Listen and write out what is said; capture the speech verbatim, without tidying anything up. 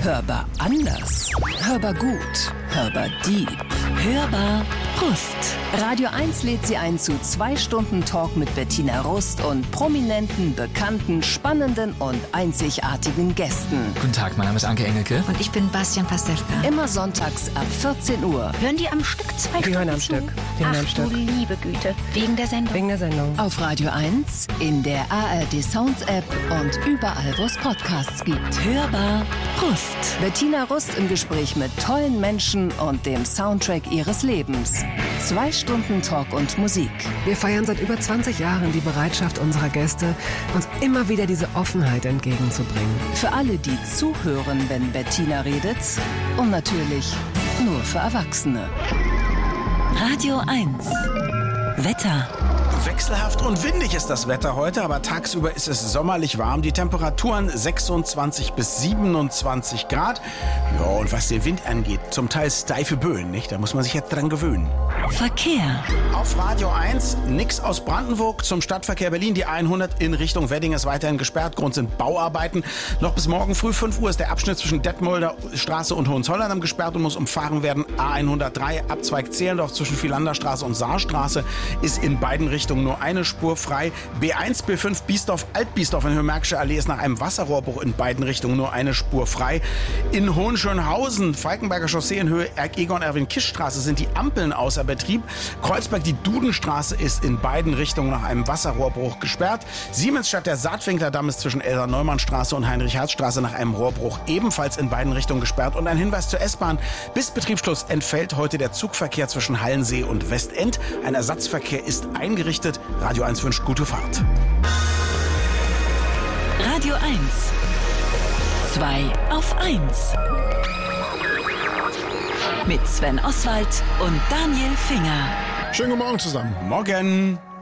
Hörbar anders. Hörbar gut. Hörbar deep. Hörbar Rust. Radio eins lädt Sie ein zu zwei Stunden Talk mit Bettina Rust und prominenten, bekannten, spannenden und einzigartigen Gästen. Guten Tag, mein Name ist Anke Engelke. Und ich bin Bastian Pastewka. Immer sonntags ab vierzehn Uhr. Hören die am Stück zwei Die hören Stunden am zu? Stück. Die hören Ach am Stück. du liebe Güte. Wegen der Sendung. Wegen der Sendung. Auf Radio eins, in der A R D Sounds App und überall, wo es Podcasts gibt. Hörbar Rust. Bettina Rust im Gespräch mit tollen Menschen und dem Soundtrack ihres Lebens. Zwei Stunden Talk und Musik. Wir feiern seit über zwanzig Jahren die Bereitschaft unserer Gäste, uns immer wieder diese Offenheit entgegenzubringen. Für alle, die zuhören, wenn Bettina redet. Und natürlich nur für Erwachsene. Radio eins. Wetter. Wechselhaft und windig ist das Wetter heute, aber tagsüber ist es sommerlich warm. Die Temperaturen sechsundzwanzig bis siebenundzwanzig Grad. Ja, und was den Wind angeht, zum Teil steife Böen, nicht? Da muss man sich jetzt dran gewöhnen. Verkehr. Auf Radio eins, nix aus Brandenburg zum Stadtverkehr Berlin. Die hundert in Richtung Wedding ist weiterhin gesperrt. Grund sind Bauarbeiten. Noch bis morgen früh fünf Uhr ist der Abschnitt zwischen Detmolder Straße und Hohenzollern gesperrt und muss umfahren werden. A hundertdrei, Abzweig Zehlendorf zwischen Vierlanderstraße und Saarstraße ist in beiden Richtungen nur eine Spur frei. B eins, B fünf, Biesdorf, Altbiesdorf in Höhe-Märkische Allee ist nach einem Wasserrohrbruch in beiden Richtungen nur eine Spur frei. In Hohenschönhausen, Falkenberger Chaussee in Höhe Egon-Erwin-Kisch-Straße sind die Ampeln außer Betrieb. Kreuzberg, die Dudenstraße ist in beiden Richtungen nach einem Wasserrohrbruch gesperrt. Siemensstadt, der Saatwinklerdamm ist zwischen Elsa-Neumann-Straße und Heinrich-Herz-Straße nach einem Rohrbruch ebenfalls in beiden Richtungen gesperrt. Und ein Hinweis zur S-Bahn. Bis Betriebsschluss entfällt heute der Zugverkehr zwischen Hallensee und Westend. Ein Ersatzverkehr ist eingerichtet. Radio eins wünscht gute Fahrt. Radio eins. zwei auf eins. Mit Sven Oswald und Daniel Finger. Schönen guten Morgen zusammen. Morgen.